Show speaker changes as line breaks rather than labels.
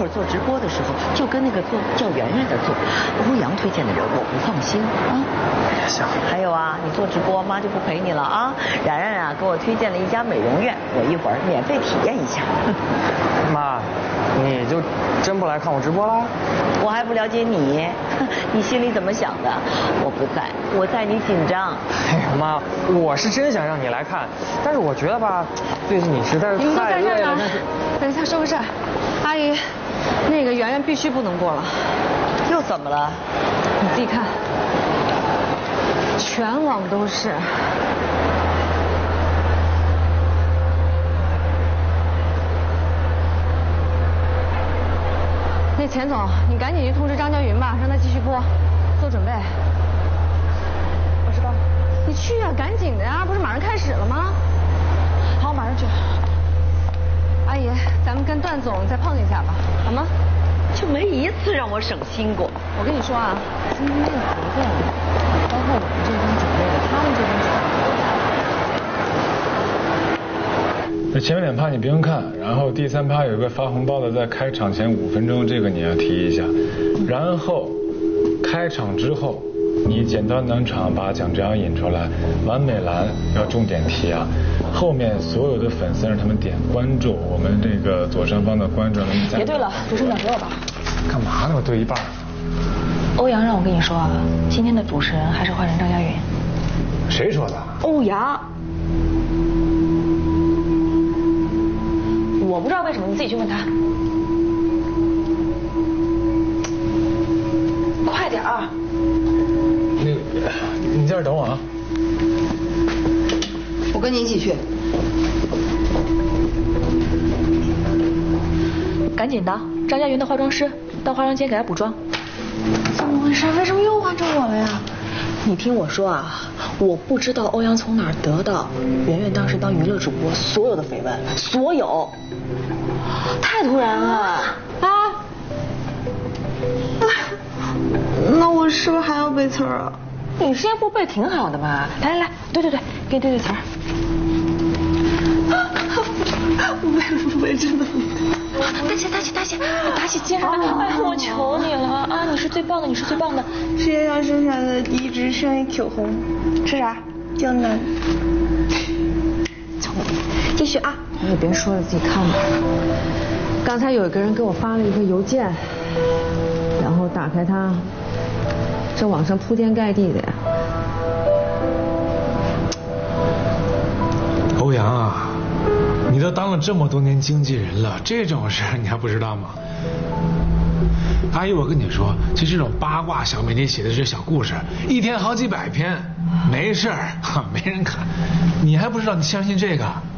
会儿做直播的时候就跟那个叫圆圆的做，欧阳推荐的人我不放心啊。
行。
还有啊，你做直播妈就不陪你了啊。然然啊给我推荐了一家美容院，我一会儿免费体验一下。
妈，你就真不来看我直播啦？
我还不了解你，你心里怎么想的？我不在，我在你紧张。
哎呀妈，我是真想让你来看，但是我觉得吧，最近你实在是太累了。
等一下说个事儿，阿姨，那个圆圆必须不能过了。
又怎么了？
你自己看，全网都是。那钱总，你赶紧去通知张娇云吧，让她继续播，做准备。
我知道。
你去啊，赶紧的呀，不是马上开始了吗？
好，马上去。
阿姨，咱们跟段总再碰一下吧，好吗？
就没一次让我省心过。
我跟你说啊，今天这个活动，包括我们这边准备的，他们这边准备的。
那前面2趴你不用看，然后第3趴有一个发红包的，在开场前5分钟，这个你要提一下。然后开场之后，你简单暖场把蒋志阳引出来，完美栏要重点提啊。后面所有的粉丝让他们点关注，我们这个左上方的关注。
别对了，主持人给我吧。
干嘛呢？我对一半。
欧阳让我跟你说啊，今天的主持人还是换成张佳云。
谁说的？
欧阳。我不知道为什么，你自己去问他。快点儿！
那个，你在这等我啊。
我跟你一起去。
赶紧的，张佳云的化妆师到化妆间给她补妆。
怎么回事？为什么又换成我了呀？
你听我说啊，我不知道欧阳从哪儿得到圆圆当时当娱乐主播所有的绯闻，所有，太突然了啊！
那我是不是还要背词儿啊？
你之前不背挺好的吗？来，对，给你对词儿。
不背真的。
打起精神来！哎，我求你了啊！你是最棒的，你是最棒的。
世界上生产的第一支商业口红是啥？江南。
聪明，继续啊！
你也别说了，自己看吧。刚才有一个人给我发了一个邮件，然后打开它，这网上铺天盖地的呀。
欧阳啊，你都当了这么多年经纪人了，这种事你还不知道吗？阿姨，我跟你说，其实这种八卦小媒体写的这小故事，一天好几百篇，没事儿，没人看，你还不知道，你相信这个？